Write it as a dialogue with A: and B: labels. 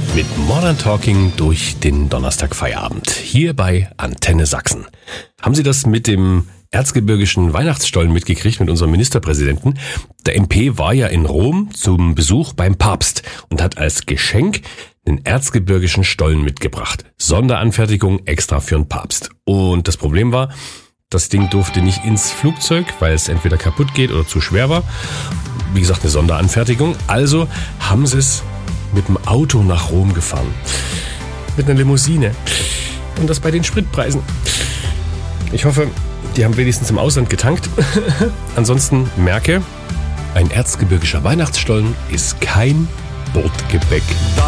A: mit Modern Talking durch den Donnerstagfeierabend hier bei Antenne Sachsen. Haben Sie das mit dem erzgebirgischen Weihnachtsstollen mitgekriegt mit unserem Ministerpräsidenten? Der MP war ja in Rom zum Besuch beim Papst und hat als Geschenk den erzgebirgischen Stollen mitgebracht. Sonderanfertigung extra für den Papst. Und das Problem war, das Ding durfte nicht ins Flugzeug, weil es entweder kaputt geht oder zu schwer war. Wie gesagt, eine Sonderanfertigung. Also haben sie es mit dem Auto nach Rom gefahren. Mit einer Limousine. Und das bei den Spritpreisen. Ich hoffe, die haben wenigstens im Ausland getankt. Ansonsten merke, ein erzgebirgischer Weihnachtsstollen ist kein Bordgepäck.